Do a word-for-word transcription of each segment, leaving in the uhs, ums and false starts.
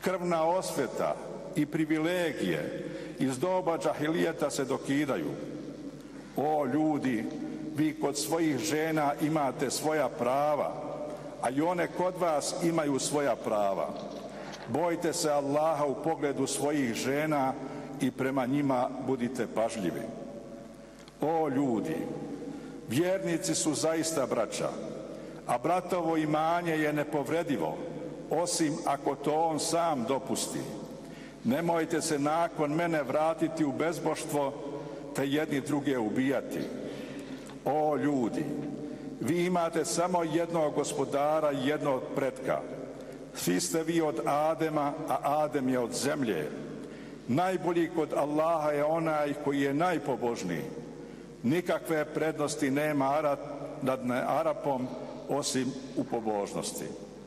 Krvna osveta i privilegije iz doba džahilijeta se dokidaju. O ljudi, vi kod svojih žena imate svoja prava, a i one kod vas imaju svoja prava. Bojte se Allaha u pogledu svojih žena i prema njima budite pažljivi. O ljudi, vjernici su zaista braća, a bratovo imanje je nepovredivo, osim ako to on sam dopusti. Nemojte se nakon mene vratiti u bezboštvo te jedni druge ubijati. O ljudi, vi imate samo jednog gospodara i jednog pretka. Svi ste vi od Adema, a Adem je od zemlje. Najbolji kod Allaha je onaj koji je najpobožniji. Nikakve prednosti nema Arap nad Arapom osim u pobožnosti.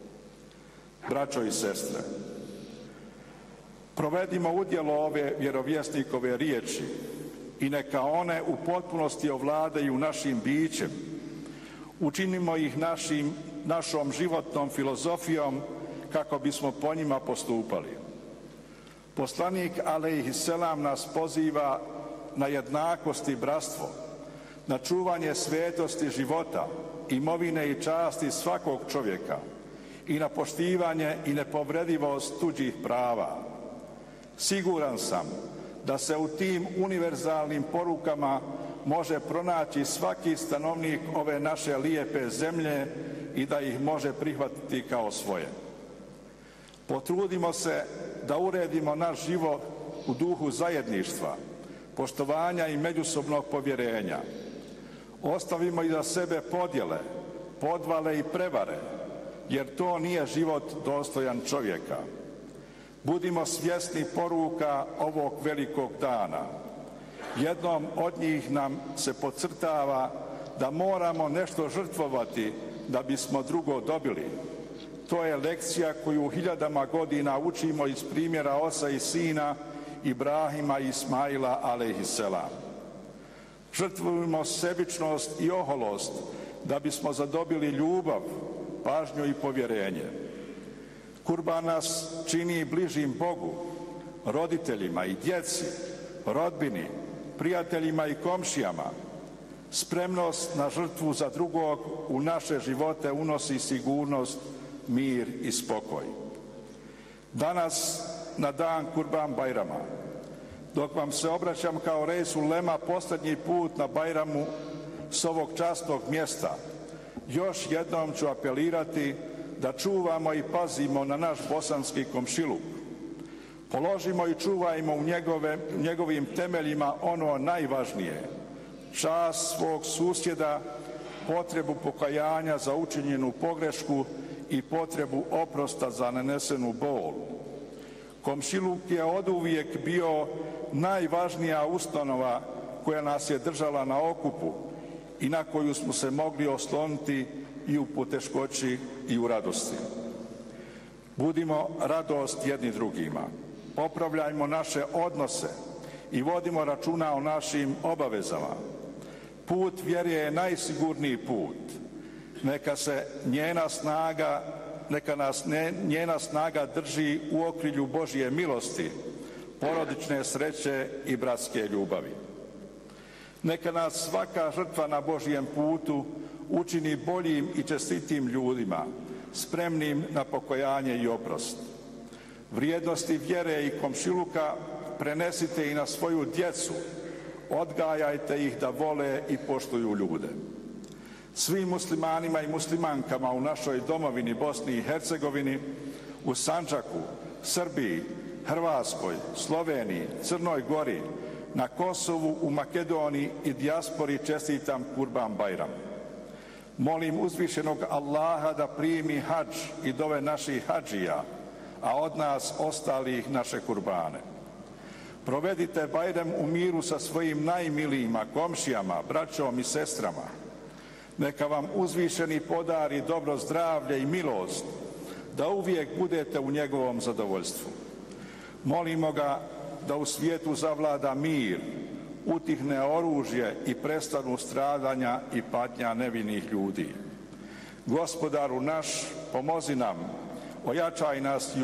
Braćo i sestre, provedimo u djelo ove vjerovjesnikove riječi i neka one u potpunosti ovladaju našim bićem. Učinimo ih našim, našom životnom filozofijom kako bismo po njima postupali. Poslanik alejhiselam nas poziva na jednakost i bratstvo, na čuvanje svetosti života, imovine i časti svakog čovjeka i na poštivanje i nepovredivost tuđih prava. Siguran sam da se u tim univerzalnim porukama može pronaći svaki stanovnik ove naše lijepe zemlje i da ih može prihvatiti kao svoje. Potrudimo se da uredimo naš život u duhu zajedništva, poštovanja i međusobnog povjerenja. Ostavimo iza sebe podjele, podvale i prevare, jer to nije život dostojan čovjeka. Budimo svjesni poruka ovog velikog dana. Jednom od njih nam se podcrtava da moramo nešto žrtvovati da bismo drugo dobili. To je lekcija koju hiljadama godina učimo iz primjera oca i sina Ibrahima i Ismaila alejhiselam. Žrtvujemo sebičnost i oholost da bismo zadobili ljubav, pažnju i povjerenje. Kurban nas čini bližim Bogu, roditeljima i djeci, rodbini, prijateljima i komšijama. Spremnost na žrtvu za drugog u naše živote unosi sigurnost, mir i spokoj. Danas, na dan Kurban Bajrama, dok vam se obraćam kao Reis Ulema posljednji put na Bajramu s ovog časnog mjesta, još jednom ću apelirati da čuvamo i pazimo na naš bosanski komšiluk. Položimo i čuvajmo u njegove, njegovim temeljima ono najvažnije, čast svog susjeda, potrebu pokajanja za učinjenu pogrešku i potrebu oprosta za nanesenu bol. Komšiluk je oduvijek bio najvažnija ustanova koja nas je držala na okupu i na koju smo se mogli osloniti i u poteškoći i u radosti. Budimo radost jedni drugima, popravljajmo naše odnose i vodimo računa o našim obavezama. Put vjere je najsigurniji put. Neka se njena snaga, neka nas ne, njena snaga drži u okrilju Božje milosti, porodične sreće i bratske ljubavi. Neka nas svaka žrtva na Božjem putu učini boljim i čestitim ljudima, spremnim na pokajanje i oprost. Vrijednosti vjere i komšiluka prenesite i na svoju djecu, odgajajte ih da vole i poštuju ljude. Svim muslimanima i muslimankama u našoj domovini Bosni i Hercegovini, u Sandžaku, Srbiji, Hrvatskoj, Sloveniji, Crnoj Gori, na Kosovu, u Makedoniji i dijaspori čestitam Kurban Bajram. Molim uzvišenog Allaha da primi hadž i dove naših hadžija, a od nas ostalih naše kurbane. Provedite Bajram u miru sa svojim najmilijima, komšijama, braćom i sestrama. Neka vam uzvišeni podari dobro zdravlje i milost, da uvijek budete u njegovom zadovoljstvu. Molimo ga da u svijetu zavlada mir, utihne oružje i prestanu stradanja i patnja nevinih ljudi. Gospodaru naš, pomozi nam, ojačaj nas i